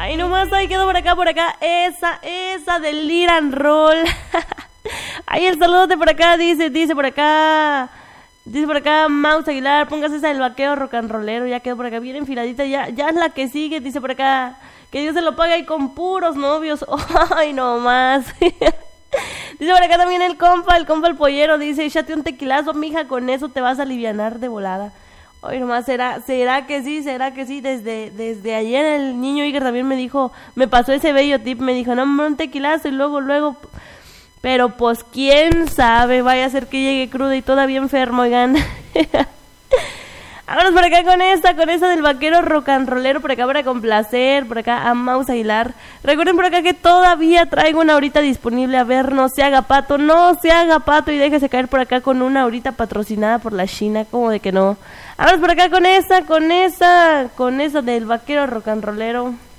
Ay, nomás ahí quedó por acá. Esa del Liran Roll. Ay, el saludote por acá, dice por acá. Dice por acá Maus Aguilar, póngase esa del vaquero rock and rollero, ya quedó por acá bien enfiladita, ya es la que sigue, dice por acá, que Dios se lo pague ahí con puros novios. Ay, no más. Dice por acá también el compa el pollero, dice, échate un tequilazo, mija, con eso te vas a alivianar de volada. Ay, nomás, ¿será que sí? Desde ayer el niño Iger también me dijo, me pasó ese bello tip, me dijo, no, un tequilazo y luego... Pero pues quién sabe, vaya a ser que llegue cruda y todavía enfermo, oigan. Vámonos por acá con esta del vaquero rock and rollero, por acá para complacer, por acá a Maus Aguilar. Recuerden por acá que todavía traigo una horita disponible, a ver, no se haga pato y déjese caer por acá con una horita patrocinada por la China, como de que no. Vámonos por acá con esa del vaquero rock and rollero.